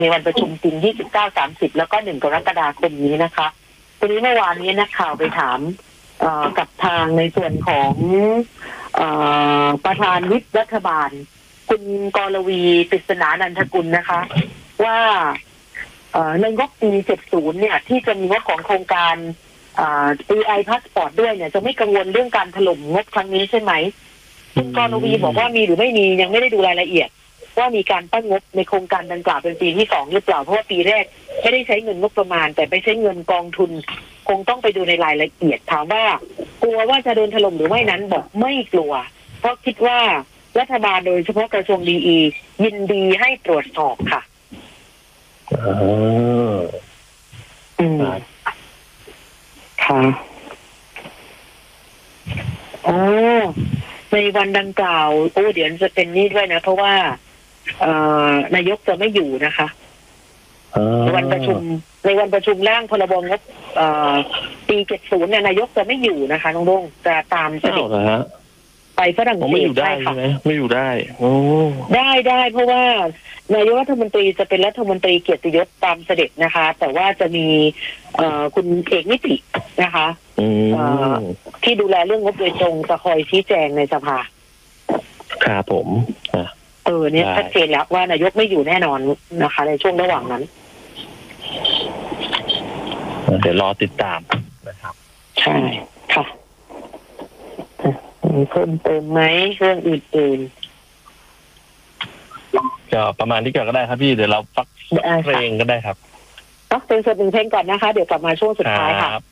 ในวันประชุมจริง29 30แล้วก็1 กรกฎาคมนี้นะคะทีนี้เมื่อวานนี้นักข่าวไปถามกับทางในส่วนของประธานวิปรัฐบาลคุณกรวีปริศนานันทกุลนะคะว่าในงบปี70เนี่ยที่จะมีงบของโครงการAI Passport ด้วยเนี่ยจะไม่กังวลเรื่องการถล่มงบครั้งนี้ใช่ไหมคุณกรวีบอกว่ามีหรือไม่มียังไม่ได้ดูรายละเอียดว่ามีการตั้งงบในโครงการดังกล่าวเป็นปีที่2หรือเปล่าเพราะว่าปีแรกไม่ได้ใช้เงินงบประมาณแต่ไปใช้เงินกองทุนคงต้องไปดูในรายละเอียดถามว่ากลัวว่าจะโดนถล่มหรือไม่นั้นบอกไม่กลัวเพราะคิดว่ารัฐบาลโดยเฉพาะกระทรวงดียินดีให้ตรวจสอบค่ะค่ะในวันดังกล่าวเดี๋ยวจะเป็นนี่ด้วยนะเพราะว่านายกจะไม่อยู่นะคะในวันประชุมร่างพรบงบปี70เนี่ยนายกจะไม่อยู่นะคะน้องดงจะตามเสด็จไปฝรั่งเศสไม่อยู่ได้ใช่ไหมไม่อยู่ได้ได้เพราะว่านายกรัฐมนตรีจะเป็นรัฐมนตรีเกียรติยศตามเสด็จนะคะแต่ว่าจะมีคุณเอกนิตินะคะที่ดูแลเรื่องงบโดยตรงจะคอยชี้แจงในสภาครับผมเนี่ยชัดเจนแล้วว่านายกไม่อยู่แน่นอนนะคะในช่วงระหว่างนั้นเดี๋ยวรอติดตามนะครับใช่ค่ะมีเพิ่มเติมไหมเรื่องอื่นๆก็ประมาณนี้ก่อนก็ได้ครับพี่เดี๋ยวเราฟักเพลงก็ได้ครับฟักเพลง1 เพลงก่อนนะคะเดี๋ยวกลับมาช่วงสุดท้ายค่ะ